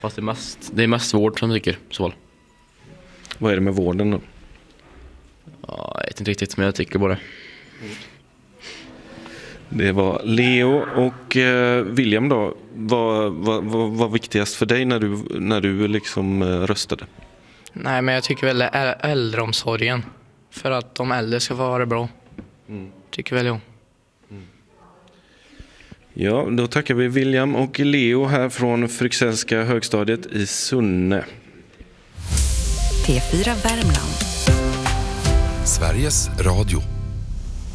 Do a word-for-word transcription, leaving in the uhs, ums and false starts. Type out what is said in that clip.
Fast det är mest, det är mest vård som jag tycker. Så. Vad är det med vården då? Ja, jag vet inte riktigt, men jag tycker bara. Det var Leo och eh, William då. Vad var, var, var viktigast för dig när du, när du liksom eh, röstade? Nej, men jag tycker väl ä- äldreomsorgen. För att de äldre ska få ha det bra. Mm. Tycker väl jag. Mm. Ja, då tackar vi William och Leo här från Fryxellska högstadiet i Sunne. P fyra Värmland. Sveriges Radio.